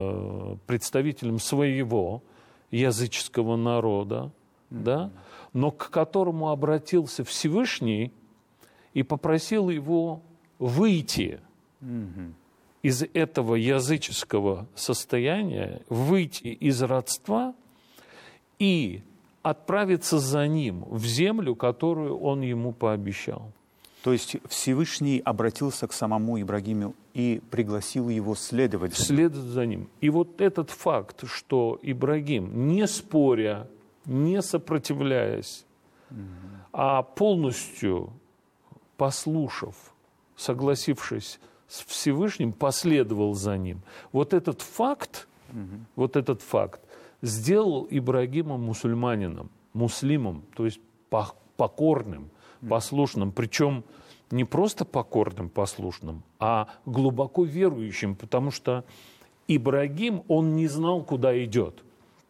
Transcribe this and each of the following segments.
представителем своего языческого народа, да, но к которому обратился Всевышний и попросил его выйти из этого языческого состояния, выйти из родства и отправиться за ним в землю, которую он ему пообещал. То есть Всевышний обратился к самому Ибрагиму и пригласил его следовать за ним. Следовать за ним. И вот этот факт, что Ибрагим, не споря, не сопротивляясь, а полностью послушав, согласившись с Всевышним, последовал за ним. Вот этот факт сделал Ибрагима мусульманином, муслимом, то есть покорным, послушным, причем не просто покорным, послушным, а глубоко верующим, потому что Ибрагим, он не знал, куда идет.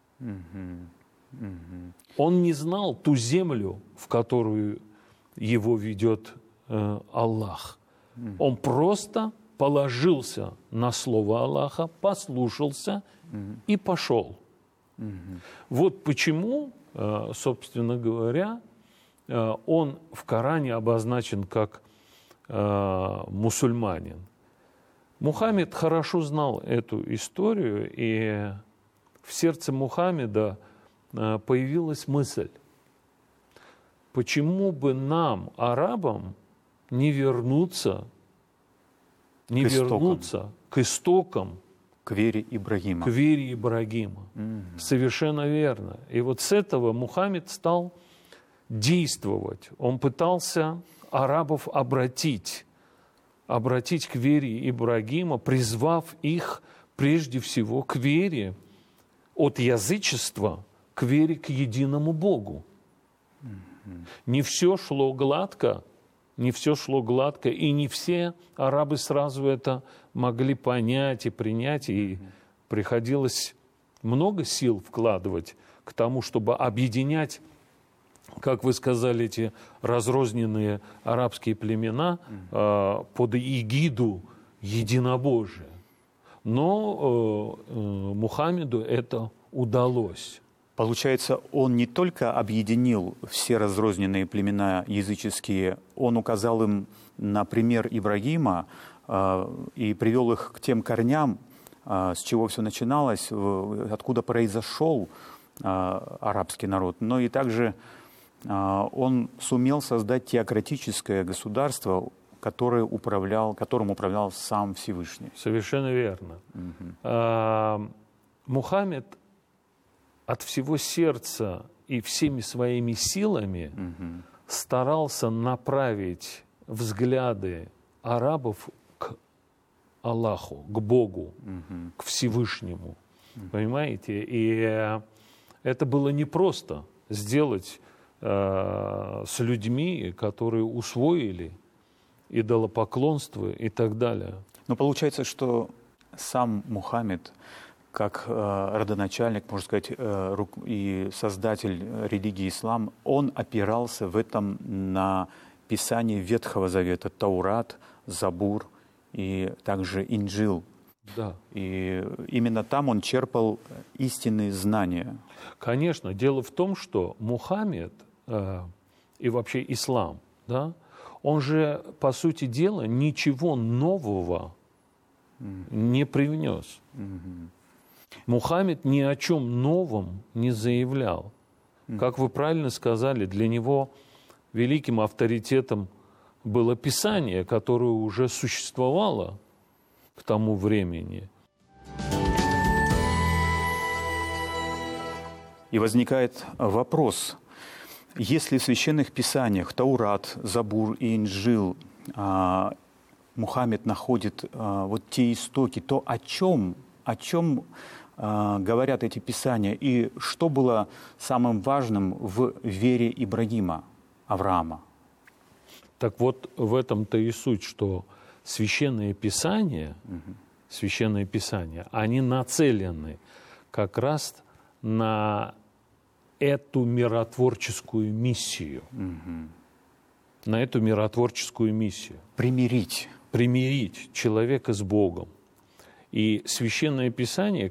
Он не знал ту землю, в которую его ведет Аллах. Он просто положился на слово Аллаха, послушался и пошел. Вот почему, собственно говоря, он в Коране обозначен как мусульманин. Мухаммед хорошо знал эту историю, и в сердце Мухаммеда появилась мысль, почему бы нам, арабам, не вернуться к истокам, к вере Ибрагима. К вере Ибрагима. Совершенно верно. И вот с этого Мухаммед стал действовать. Он пытался арабов обратить к вере Ибрагима, призвав их прежде всего к вере от язычества к вере к единому Богу. Не все шло гладко, и не все арабы сразу это могли понять и принять, и приходилось много сил вкладывать к тому, чтобы объединять, как вы сказали, эти разрозненные арабские племена под эгиду единобожия. Но Мухаммеду это удалось. Получается, он не только объединил все разрозненные племена языческие, он указал им на пример Ибрагима и привел их к тем корням, с чего все начиналось, откуда произошел арабский народ. Но и также он сумел создать теократическое государство, которым управлял сам Всевышний. Совершенно верно. Мухаммед от всего сердца и всеми своими силами старался направить взгляды арабов к Аллаху, к Богу, к Всевышнему. Понимаете? И это было непросто сделать с людьми, которые усвоили идолопоклонство и так далее. Но получается, что сам Мухаммед, как родоначальник, можно сказать, и создатель религии ислам, он опирался в этом на Писание Ветхого Завета, Таурат, Забур и также Инджил. Да. И именно там он черпал истинные знания. Конечно. Дело в том, что Мухаммед и вообще ислам, да, он же, по сути дела, ничего нового не привнес. Мухаммед ни о чем новом не заявлял. Как вы правильно сказали, для него великим авторитетом было Писание, которое уже существовало к тому времени. И возникает вопрос, если в священных писаниях Таурат, Забур и Инджил Мухаммед находит вот те истоки, то о чем говорят эти писания и что было самым важным в вере Ибрагима, Авраама? Так вот, в этом-то и суть, что священные писания, они нацелены как раз на эту миротворческую миссию. На эту миротворческую миссию. Примирить Примирить человека с Богом. И Священное Писание